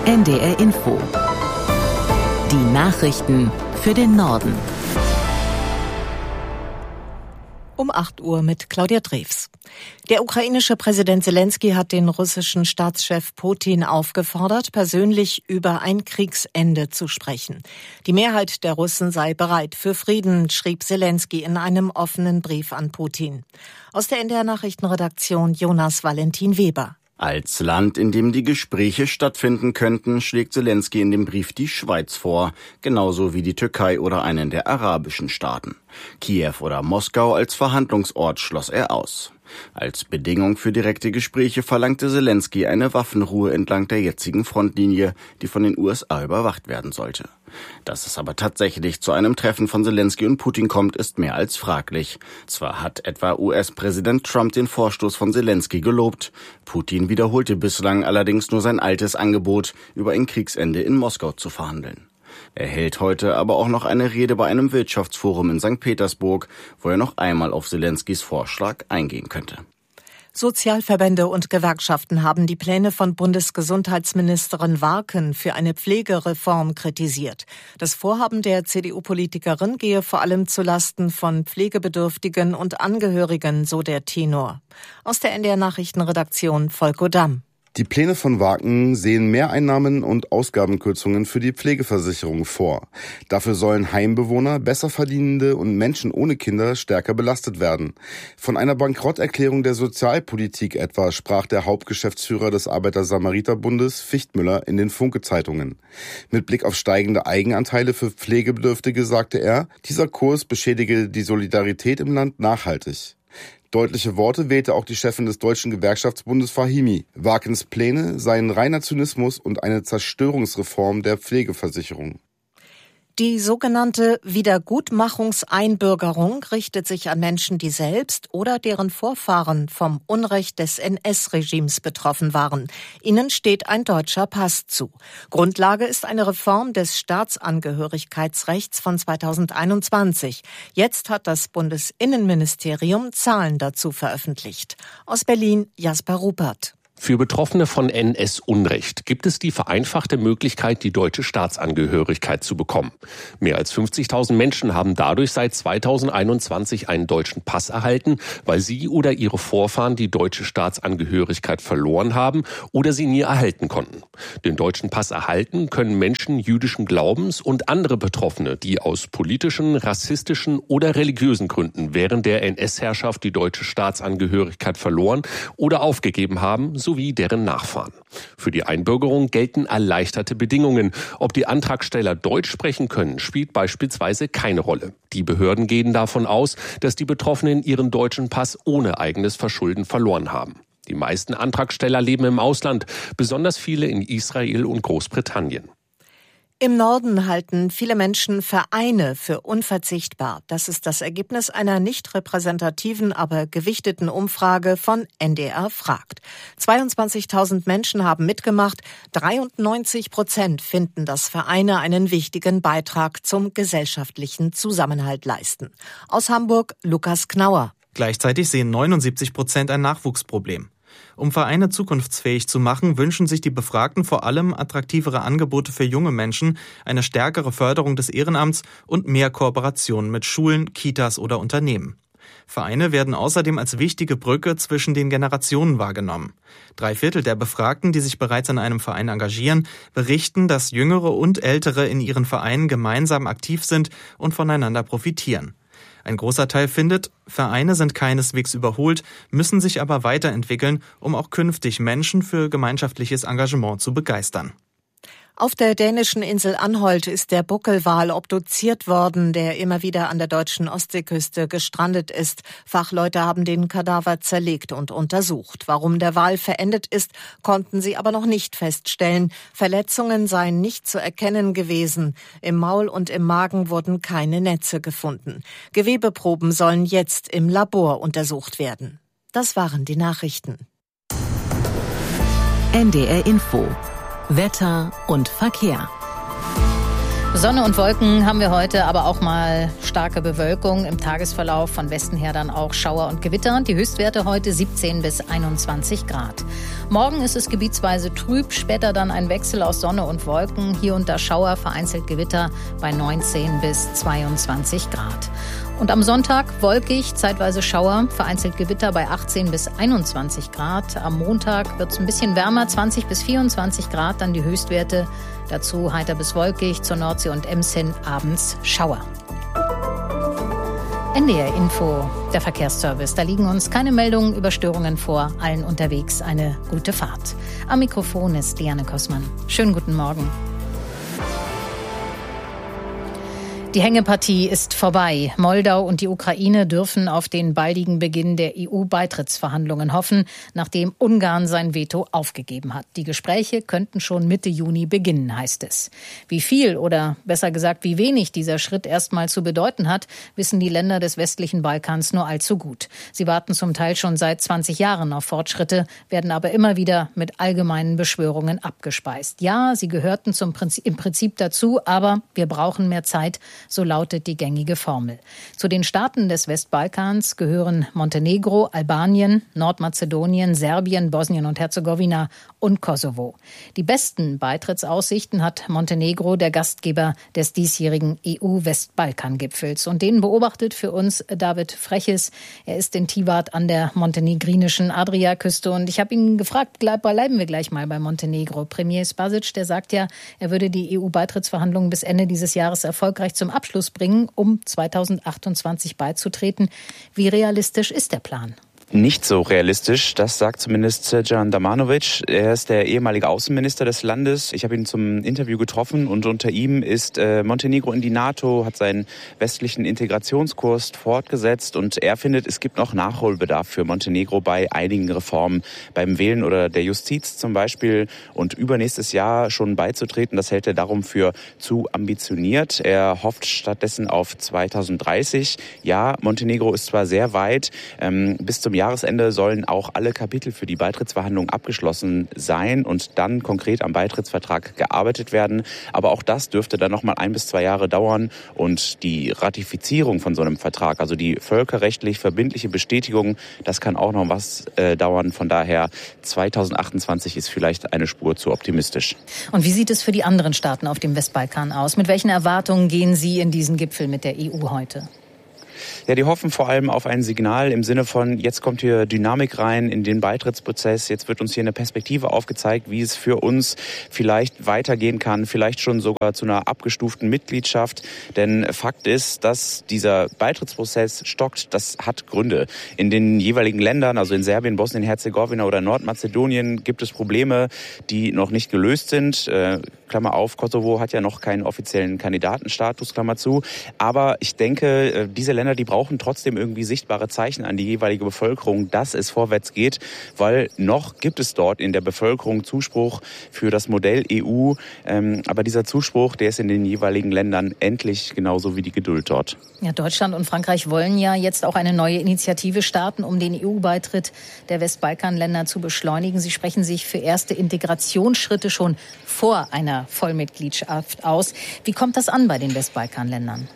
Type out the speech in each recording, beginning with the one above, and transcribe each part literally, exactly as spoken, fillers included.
N D R Info. Die Nachrichten für den Norden. Um acht Uhr mit Claudia Drews. Der ukrainische Präsident Selenskyj hat den russischen Staatschef Putin aufgefordert, persönlich über ein Kriegsende zu sprechen. Die Mehrheit der Russen sei bereit für Frieden, schrieb Selenskyj in einem offenen Brief an Putin. Aus der N D R-Nachrichtenredaktion Jonas Valentin Weber. Als Land, in dem die Gespräche stattfinden könnten, schlägt Selenskyj in dem Brief die Schweiz vor, genauso wie die Türkei oder einen der arabischen Staaten. Kiew oder Moskau als Verhandlungsort schloss er aus. Als Bedingung für direkte Gespräche verlangte Selenskyj eine Waffenruhe entlang der jetzigen Frontlinie, die von den U S A überwacht werden sollte. Dass es aber tatsächlich zu einem Treffen von Selenskyj und Putin kommt, ist mehr als fraglich. Zwar hat etwa U S-Präsident Trump den Vorstoß von Selenskyj gelobt, Putin wiederholte bislang allerdings nur sein altes Angebot, über ein Kriegsende in Moskau zu verhandeln. Er hält heute aber auch noch eine Rede bei einem Wirtschaftsforum in Sankt Petersburg, wo er noch einmal auf Selenskyjs Vorschlag eingehen könnte. Sozialverbände und Gewerkschaften haben die Pläne von Bundesgesundheitsministerin Warken für eine Pflegereform kritisiert. Das Vorhaben der C D U-Politikerin gehe vor allem zulasten von Pflegebedürftigen und Angehörigen, so der Tenor. Aus der N D R-Nachrichtenredaktion Volko Damm. Die Pläne von Warken sehen Mehreinnahmen und Ausgabenkürzungen für die Pflegeversicherung vor. Dafür sollen Heimbewohner, Besserverdienende und Menschen ohne Kinder stärker belastet werden. Von einer Bankrotterklärung der Sozialpolitik etwa sprach der Hauptgeschäftsführer des Arbeiter-Samariter-Bundes Fichtmüller in den Funke-Zeitungen. Mit Blick auf steigende Eigenanteile für Pflegebedürftige sagte er, dieser Kurs beschädige die Solidarität im Land nachhaltig. Deutliche Worte wählte auch die Chefin des Deutschen Gewerkschaftsbundes Fahimi. Warkens Pläne seien reiner Zynismus und eine Zerstörungsreform der Pflegeversicherung. Die sogenannte Wiedergutmachungseinbürgerung richtet sich an Menschen, die selbst oder deren Vorfahren vom Unrecht des N S-Regimes betroffen waren. Ihnen steht ein deutscher Pass zu. Grundlage ist eine Reform des Staatsangehörigkeitsrechts von zweitausendeinundzwanzig. Jetzt hat das Bundesinnenministerium Zahlen dazu veröffentlicht. Aus Berlin Jasper Ruppert. Für Betroffene von N S-Unrecht gibt es die vereinfachte Möglichkeit, die deutsche Staatsangehörigkeit zu bekommen. Mehr als fünfzigtausend Menschen haben dadurch seit zweitausendeinundzwanzig einen deutschen Pass erhalten, weil sie oder ihre Vorfahren die deutsche Staatsangehörigkeit verloren haben oder sie nie erhalten konnten. Den deutschen Pass erhalten können Menschen jüdischen Glaubens und andere Betroffene, die aus politischen, rassistischen oder religiösen Gründen während der N S-Herrschaft die deutsche Staatsangehörigkeit verloren oder aufgegeben haben, sowie deren Nachfahren. Für die Einbürgerung gelten erleichterte Bedingungen. Ob die Antragsteller Deutsch sprechen können, spielt beispielsweise keine Rolle. Die Behörden gehen davon aus, dass die Betroffenen ihren deutschen Pass ohne eigenes Verschulden verloren haben. Die meisten Antragsteller leben im Ausland, besonders viele in Israel und Großbritannien. Im Norden halten viele Menschen Vereine für unverzichtbar. Das ist das Ergebnis einer nicht repräsentativen, aber gewichteten Umfrage von N D R fragt. zweiundzwanzigtausend Menschen haben mitgemacht. dreiundneunzig Prozent finden, dass Vereine einen wichtigen Beitrag zum gesellschaftlichen Zusammenhalt leisten. Aus Hamburg Lukas Knauer. Gleichzeitig sehen neunundsiebzig Prozent ein Nachwuchsproblem. Um Vereine zukunftsfähig zu machen, wünschen sich die Befragten vor allem attraktivere Angebote für junge Menschen, eine stärkere Förderung des Ehrenamts und mehr Kooperationen mit Schulen, Kitas oder Unternehmen. Vereine werden außerdem als wichtige Brücke zwischen den Generationen wahrgenommen. Drei Viertel der Befragten, die sich bereits in einem Verein engagieren, berichten, dass Jüngere und Ältere in ihren Vereinen gemeinsam aktiv sind und voneinander profitieren. Ein großer Teil findet, Vereine sind keineswegs überholt, müssen sich aber weiterentwickeln, um auch künftig Menschen für gemeinschaftliches Engagement zu begeistern. Auf der dänischen Insel Anholt ist der Buckelwal obduziert worden, der immer wieder an der deutschen Ostseeküste gestrandet ist. Fachleute haben den Kadaver zerlegt und untersucht. Warum der Wal verendet ist, konnten sie aber noch nicht feststellen. Verletzungen seien nicht zu erkennen gewesen. Im Maul und im Magen wurden keine Netze gefunden. Gewebeproben sollen jetzt im Labor untersucht werden. Das waren die Nachrichten. N D R Info. Wetter und Verkehr. Sonne und Wolken haben wir heute, aber auch mal starke Bewölkung. Im Tagesverlauf von Westen her dann auch Schauer und Gewitter. Die Höchstwerte heute siebzehn bis einundzwanzig Grad. Morgen ist es gebietsweise trüb, später dann ein Wechsel aus Sonne und Wolken. Hier und da Schauer, vereinzelt Gewitter bei neunzehn bis zweiundzwanzig Grad. Und am Sonntag wolkig, zeitweise Schauer, vereinzelt Gewitter bei achtzehn bis einundzwanzig Grad. Am Montag wird es ein bisschen wärmer, zwanzig bis vierundzwanzig Grad, dann die Höchstwerte. Dazu heiter bis wolkig, zur Nordsee und Ems hin abends Schauer. N D R Info, der Verkehrsservice. Da liegen uns keine Meldungen über Störungen vor. Allen unterwegs eine gute Fahrt. Am Mikrofon ist Diane Kossmann. Schönen guten Morgen. Die Hängepartie ist vorbei. Moldau und die Ukraine dürfen auf den baldigen Beginn der E U-Beitrittsverhandlungen hoffen, nachdem Ungarn sein Veto aufgegeben hat. Die Gespräche könnten schon Mitte Juni beginnen, heißt es. Wie viel oder besser gesagt, wie wenig dieser Schritt erstmal zu bedeuten hat, wissen die Länder des westlichen Balkans nur allzu gut. Sie warten zum Teil schon seit zwanzig Jahren auf Fortschritte, werden aber immer wieder mit allgemeinen Beschwörungen abgespeist. Ja, sie gehörten zum Prinzip, im Prinzip dazu, aber wir brauchen mehr Zeit. So lautet die gängige Formel. Zu den Staaten des Westbalkans gehören Montenegro, Albanien, Nordmazedonien, Serbien, Bosnien und Herzegowina und Kosovo. Die besten Beitrittsaussichten hat Montenegro, der Gastgeber des diesjährigen E U-Westbalkan-Gipfels. Und den beobachtet für uns David Freches. Er ist in Tivat an der montenegrinischen Adriaküste. Und ich habe ihn gefragt, bleiben wir gleich mal bei Montenegro. Premijer Spasic, der sagt ja, er würde die E U-Beitrittsverhandlungen bis Ende dieses Jahres erfolgreich zum Abschluss bringen, um zweitausendachtundzwanzig beizutreten. Wie realistisch ist der Plan? Nicht so realistisch, das sagt zumindest Srdjan Damjanovic. Er ist der ehemalige Außenminister des Landes. Ich habe ihn zum Interview getroffen und unter ihm ist äh, Montenegro in die NATO, hat seinen westlichen Integrationskurs fortgesetzt und er findet, es gibt noch Nachholbedarf für Montenegro bei einigen Reformen, beim Wählen oder der Justiz zum Beispiel, und übernächstes Jahr schon beizutreten, das hält er darum für zu ambitioniert. Er hofft stattdessen auf zweitausenddreißig. Ja, Montenegro ist zwar sehr weit, ähm, bis zum Jahresende sollen auch alle Kapitel für die Beitrittsverhandlungen abgeschlossen sein und dann konkret am Beitrittsvertrag gearbeitet werden. Aber auch das dürfte dann noch mal ein bis zwei Jahre dauern. Und die Ratifizierung von so einem Vertrag, also die völkerrechtlich verbindliche Bestätigung, das kann auch noch was äh, dauern. Von daher zweitausendachtundzwanzig ist vielleicht eine Spur zu optimistisch. Und wie sieht es für die anderen Staaten auf dem Westbalkan aus? Mit welchen Erwartungen gehen Sie in diesen Gipfel mit der E U heute? Ja, die hoffen vor allem auf ein Signal im Sinne von, jetzt kommt hier Dynamik rein in den Beitrittsprozess, jetzt wird uns hier eine Perspektive aufgezeigt, wie es für uns vielleicht weitergehen kann, vielleicht schon sogar zu einer abgestuften Mitgliedschaft. Denn Fakt ist, dass dieser Beitrittsprozess stockt, das hat Gründe. In den jeweiligen Ländern, also in Serbien, Bosnien-Herzegowina oder Nordmazedonien, gibt es Probleme, die noch nicht gelöst sind. Äh, Klammer auf, Kosovo hat ja noch keinen offiziellen Kandidatenstatus, Klammer zu. Aber ich denke, diese Länder, die brauchen trotzdem irgendwie sichtbare Zeichen an die jeweilige Bevölkerung, dass es vorwärts geht, weil noch gibt es dort in der Bevölkerung Zuspruch für das Modell E U. Ähm, aber dieser Zuspruch, der ist in den jeweiligen Ländern endlich genauso wie die Geduld dort. Ja, Deutschland und Frankreich wollen ja jetzt auch eine neue Initiative starten, um den E U-Beitritt der Westbalkanländer zu beschleunigen. Sie sprechen sich für erste Integrationsschritte schon vor einer Vollmitgliedschaft aus. Wie kommt das an bei den Westbalkanländern?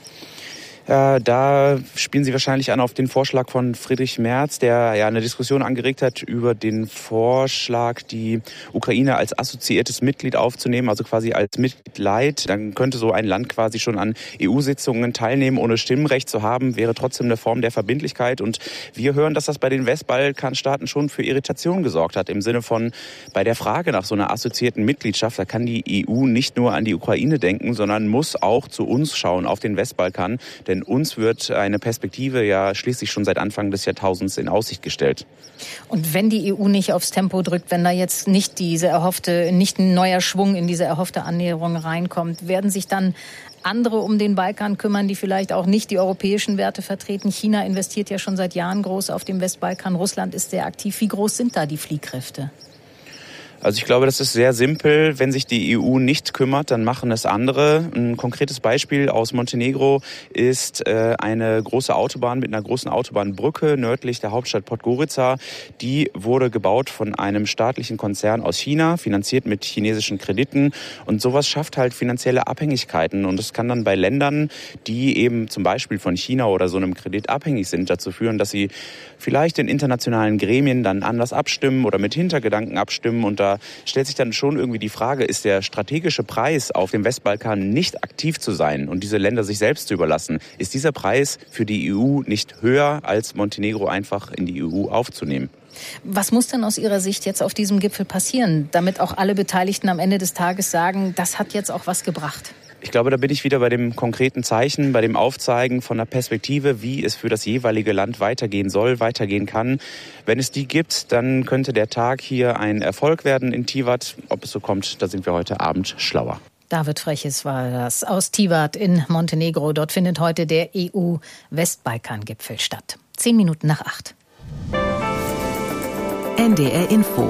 Äh, da spielen Sie wahrscheinlich an auf den Vorschlag von Friedrich Merz, der ja eine Diskussion angeregt hat über den Vorschlag, die Ukraine als assoziiertes Mitglied aufzunehmen, also quasi als Mitglied. Dann könnte so ein Land quasi schon an E U-Sitzungen teilnehmen, ohne Stimmrecht zu haben, wäre trotzdem eine Form der Verbindlichkeit. Und wir hören, dass das bei den Westbalkanstaaten schon für Irritation gesorgt hat, im Sinne von, bei der Frage nach so einer assoziierten Mitgliedschaft, da kann die E U nicht nur an die Ukraine denken, sondern muss auch zu uns schauen, auf den Westbalkan. Denn uns wird eine Perspektive ja schließlich schon seit Anfang des Jahrtausends in Aussicht gestellt. Und wenn die E U nicht aufs Tempo drückt, wenn da jetzt nicht diese erhoffte, nicht ein neuer Schwung in diese erhoffte Annäherung reinkommt, werden sich dann andere um den Balkan kümmern, die vielleicht auch nicht die europäischen Werte vertreten? China investiert ja schon seit Jahren groß auf dem Westbalkan. Russland ist sehr aktiv. Wie groß sind da die Fliehkräfte? Also ich glaube, das ist sehr simpel. Wenn sich die E U nicht kümmert, dann machen es andere. Ein konkretes Beispiel aus Montenegro ist äh, eine große Autobahn mit einer großen Autobahnbrücke nördlich der Hauptstadt Podgorica. Die wurde gebaut von einem staatlichen Konzern aus China, finanziert mit chinesischen Krediten. Und sowas schafft halt finanzielle Abhängigkeiten. Und das kann dann bei Ländern, die eben zum Beispiel von China oder so einem Kredit abhängig sind, dazu führen, dass sie vielleicht in internationalen Gremien dann anders abstimmen oder mit Hintergedanken abstimmen. Und da stellt sich dann schon irgendwie die Frage, ist der strategische Preis auf dem Westbalkan nicht aktiv zu sein und diese Länder sich selbst zu überlassen, ist dieser Preis für die E U nicht höher, als Montenegro einfach in die E U aufzunehmen? Was muss denn aus Ihrer Sicht jetzt auf diesem Gipfel passieren, damit auch alle Beteiligten am Ende des Tages sagen, das hat jetzt auch was gebracht? Ich glaube, da bin ich wieder bei dem konkreten Zeichen, bei dem Aufzeigen von der Perspektive, wie es für das jeweilige Land weitergehen soll, weitergehen kann. Wenn es die gibt, dann könnte der Tag hier ein Erfolg werden in Tivat. Ob es so kommt, da sind wir heute Abend schlauer. David Freches war das aus Tivat in Montenegro. Dort findet heute der E U-Westbalkan-Gipfel statt. Zehn Minuten nach acht. N D R Info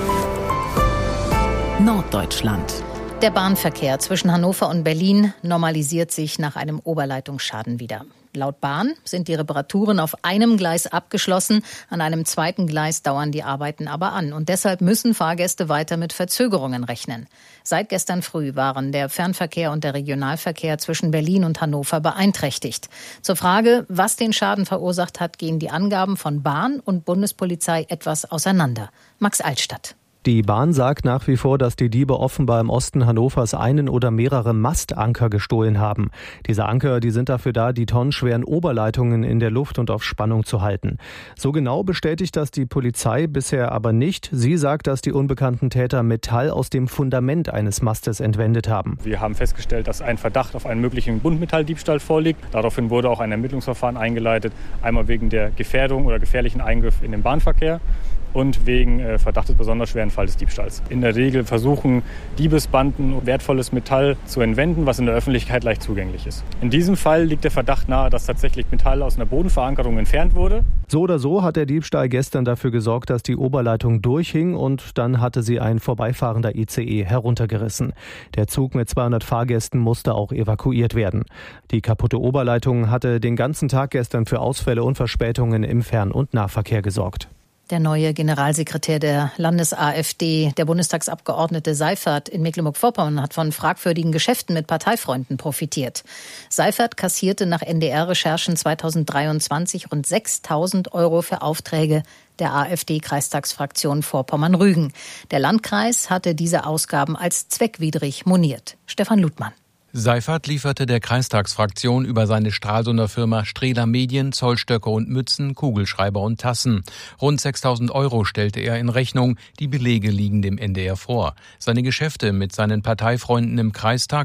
Norddeutschland. Der Bahnverkehr zwischen Hannover und Berlin normalisiert sich nach einem Oberleitungsschaden wieder. Laut Bahn sind die Reparaturen auf einem Gleis abgeschlossen, an einem zweiten Gleis dauern die Arbeiten aber an. Und deshalb müssen Fahrgäste weiter mit Verzögerungen rechnen. Seit gestern früh waren der Fernverkehr und der Regionalverkehr zwischen Berlin und Hannover beeinträchtigt. Zur Frage, was den Schaden verursacht hat, gehen die Angaben von Bahn und Bundespolizei etwas auseinander. Max Altstadt. Die Bahn sagt nach wie vor, dass die Diebe offenbar im Osten Hannovers einen oder mehrere Mastanker gestohlen haben. Diese Anker, die sind dafür da, die tonnenschweren Oberleitungen in der Luft und auf Spannung zu halten. So genau bestätigt das die Polizei bisher aber nicht. Sie sagt, dass die unbekannten Täter Metall aus dem Fundament eines Mastes entwendet haben. Wir haben festgestellt, dass ein Verdacht auf einen möglichen Buntmetalldiebstahl vorliegt. Daraufhin wurde auch ein Ermittlungsverfahren eingeleitet, einmal wegen der Gefährdung oder gefährlichen Eingriff in den Bahnverkehr und wegen äh, Verdacht des besonders schweren Fall des Diebstahls. In der Regel versuchen Diebesbanden wertvolles Metall zu entwenden, was in der Öffentlichkeit leicht zugänglich ist. In diesem Fall liegt der Verdacht nahe, dass tatsächlich Metall aus einer Bodenverankerung entfernt wurde. So oder so hat der Diebstahl gestern dafür gesorgt, dass die Oberleitung durchhing und dann hatte sie ein vorbeifahrender I C E heruntergerissen. Der Zug mit zweihundert Fahrgästen musste auch evakuiert werden. Die kaputte Oberleitung hatte den ganzen Tag gestern für Ausfälle und Verspätungen im Fern- und Nahverkehr gesorgt. Der neue Generalsekretär der Landes-AfD, der Bundestagsabgeordnete Seifert in Mecklenburg-Vorpommern, hat von fragwürdigen Geschäften mit Parteifreunden profitiert. Seifert kassierte nach N D R-Recherchen zweitausenddreiundzwanzig rund sechstausend Euro für Aufträge der AfD-Kreistagsfraktion Vorpommern-Rügen. Der Landkreis hatte diese Ausgaben als zweckwidrig moniert. Stefan Ludmann. Seifert lieferte der Kreistagsfraktion über seine Stralsunder Firma Strehler Medien Zollstöcke und Mützen, Kugelschreiber und Tassen. Rund sechstausend Euro stellte er in Rechnung. Die Belege liegen dem N D R vor. Seine Geschäfte mit seinen Parteifreunden im Kreistag